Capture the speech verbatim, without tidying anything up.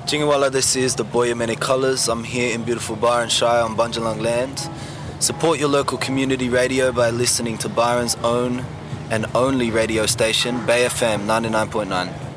Jingawala, this is the Boy of Many Colours. I'm here in beautiful Byron Shire on Bundjalung land. Support your local community radio by listening to Byron's own and only radio station, Bay F M ninety-nine point nine.